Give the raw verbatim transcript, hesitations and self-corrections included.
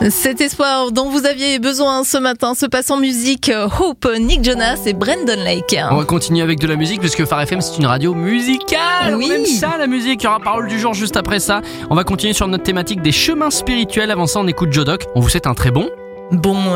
Cet espoir dont vous aviez besoin ce matin se passe en musique. Hope, Nick Jonas et Brandon Lake. On va continuer avec de la musique puisque Phare F M c'est une radio musicale. Oui. On aime ça la musique. Il y aura parole du jour juste après ça. On va continuer sur notre thématique des chemins spirituels. Avant ça on écoute Jodoc. On vous souhaite un très bon Bon